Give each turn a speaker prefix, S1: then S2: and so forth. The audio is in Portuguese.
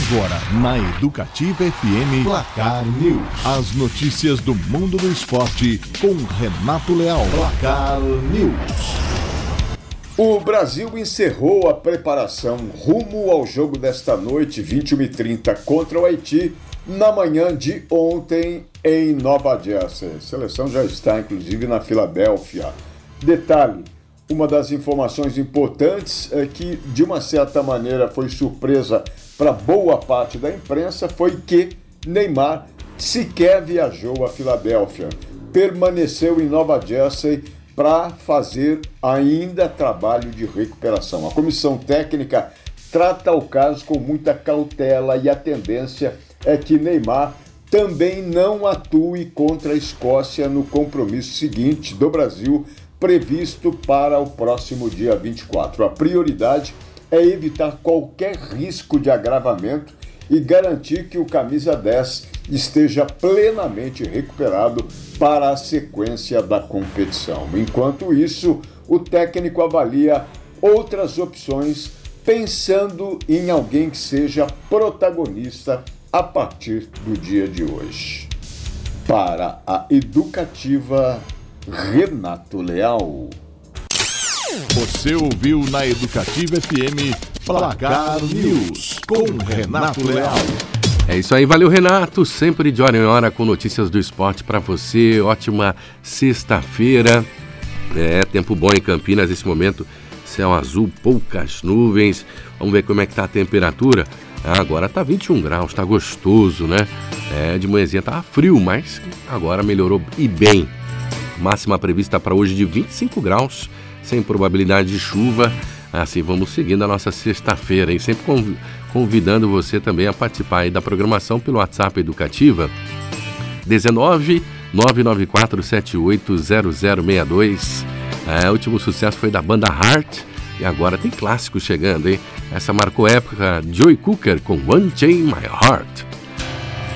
S1: Agora, na Educativa FM, Placar News. As notícias do mundo do esporte com Renato Leal. Placar News.
S2: O Brasil encerrou a preparação rumo ao jogo desta noite, 21h30, contra o Haiti, na manhã de ontem em Nova Jersey. A seleção já está, inclusive, na Filadélfia. Detalhe, uma das informações importantes é que, de uma certa maneira, foi surpresa para boa parte da imprensa, foi que Neymar sequer viajou a Filadélfia. Permaneceu em Nova Jersey para fazer ainda trabalho de recuperação. A comissão técnica trata o caso com muita cautela e a tendência é que Neymar também não atue contra a Escócia no compromisso seguinte do Brasil, previsto para o próximo dia 24. A prioridade é evitar qualquer risco de agravamento e garantir que o camisa 10 esteja plenamente recuperado para a sequência da competição. Enquanto isso, o técnico avalia outras opções, pensando em alguém que seja protagonista a partir do dia de hoje. Para a Educativa, Renato Leal.
S1: Você ouviu na Educativa FM Placar News com Renato Leal.
S3: É isso aí, valeu Renato, sempre de hora em hora com notícias do esporte para você. Ótima sexta-feira, tempo bom em Campinas nesse momento, céu azul, poucas nuvens. Vamos ver como é que tá a temperatura. Agora tá 21 graus, tá gostoso, né? De manhãzinha tava frio, mas agora melhorou e bem. Máxima prevista para hoje de 25 graus, sem probabilidade de chuva. Assim vamos seguindo a nossa sexta-feira e sempre convidando você também a participar aí da programação pelo WhatsApp Educativa 19 994 780062. O último sucesso foi da banda Heart e agora tem clássico chegando, hein? Essa marcou época, Joey Cooker com One Chain My Heart.